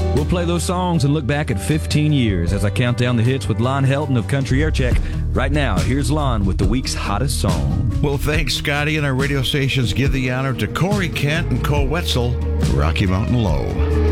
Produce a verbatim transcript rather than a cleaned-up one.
We'll play those songs and look back at fifteen years as I count down the hits with Lon Helton of Country Air Check. Right now, here's Lon with the week's hottest song. Well, thanks, Scotty, and our radio stations give the honor to Corey Kent and Cole Wetzel, Rocky Mountain Low.